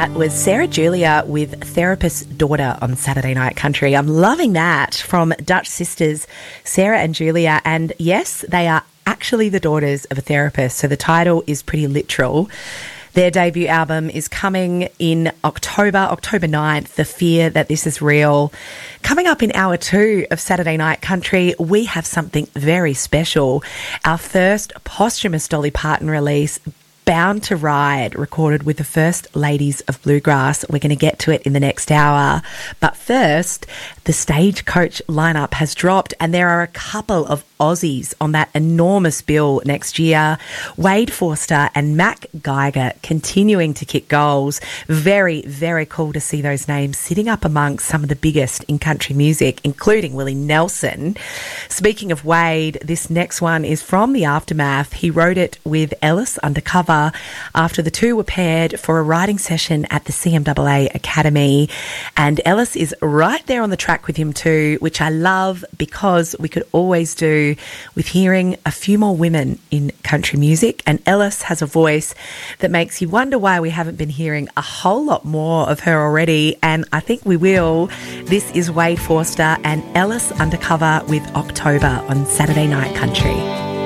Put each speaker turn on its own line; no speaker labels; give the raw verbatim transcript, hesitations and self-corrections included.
That was Sarah Julia with Therapist's Daughter on Saturday Night Country. I'm loving that from Dutch sisters, Sarah and Julia. And yes, they are actually the daughters of a therapist, so the title is pretty literal. Their debut album is coming in October, October ninth, The Fear That This Is Real. Coming up in hour two of Saturday Night Country, we have something very special. Our first posthumous Dolly Parton release, Bound to Ride, recorded with the First Ladies of Bluegrass. We're going to get to it in the next hour. But first, the Stagecoach lineup has dropped and there are a couple of Aussies on that enormous bill next year. Wade Forster and Mac Geiger continuing to kick goals. Very, very cool to see those names sitting up amongst some of the biggest in country music, including Willie Nelson. Speaking of Wade, this next one is from The Aftermath. He wrote it with Ellis Undercover after the two were paired for a writing session at the C M A A Academy. And Ellis is right there on the track with him too, which I love because we could always do with hearing a few more women in country music. And Ellis has a voice that makes you wonder why we haven't been hearing a whole lot more of her already. And I think we will. This is Wade Forster and Ellis Undercover with October on Saturday Night Country.